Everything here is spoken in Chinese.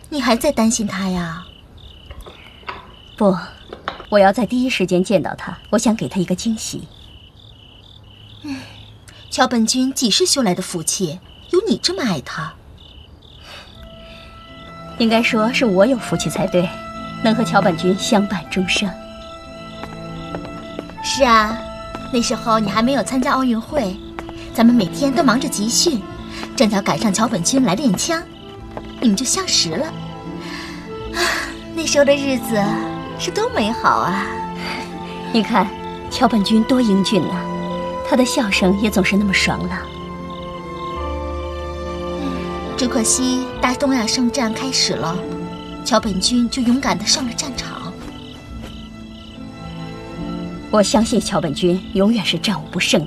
你还在担心他呀？ 不，我要在第一时间见到他，我想给他一个惊喜。 桥本君几世修来的福气，有你这么爱他？ 应该说是我有福气才对，能和桥本君相伴终生。 是啊，那时候你还没有参加奥运会，咱们每天都忙着集训，正巧赶上桥本君来练枪，你们就相识了。那时候的日子是多美好啊！ 你看，桥本君多英俊啊，他的笑声也总是那么爽朗。 只可惜大东亚圣战开始了，桥本君就勇敢地上了战场。 我相信桥本君永远是战无不胜的。